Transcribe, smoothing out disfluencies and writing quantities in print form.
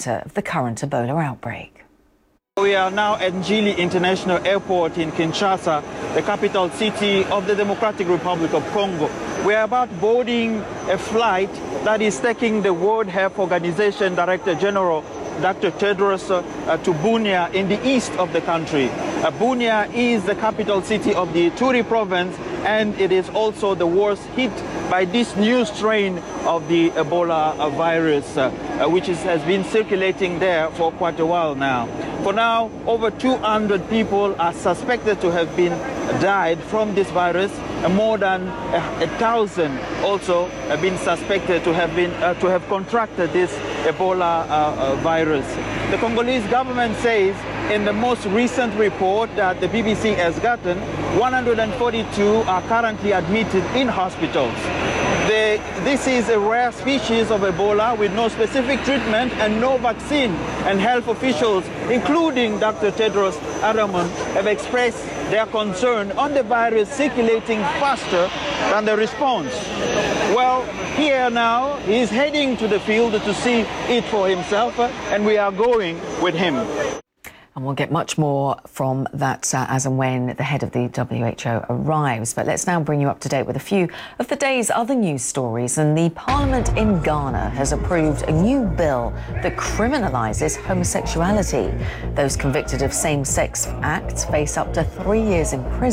epicenter of the current Ebola outbreak. We are now at Njili International Airport in Kinshasa, the capital city of the Democratic Republic of Congo. We are about boarding a flight that is taking the World Health Organization Director General, Dr. Tedros, to Bunia in the east of the country. Bunia is the capital city of the Ituri province, and it is also the worst hit by this new strain of the Ebola virus, which has been circulating there for quite a while now. For now, over 200 people are suspected to have been died from this virus, and more than 1,000 also have been suspected to have contracted this Ebola virus. The Congolese government says in the most recent report that the BBC has gotten, 142 are currently admitted in hospitals. This is a rare species of Ebola with no specific treatment and no vaccine, and health officials, including Dr. Tedros Adhanom, have expressed their concern on the virus circulating faster than the response. Well, here now, he's heading to the field to see it for himself, and we are going with him. And we'll get much more from that as and when the head of the WHO arrives. But let's now bring you up to date with a few of the day's other news stories. And the Parliament in Ghana has approved a new bill that criminalises homosexuality. Those convicted of same-sex acts face up to 3 years in prison.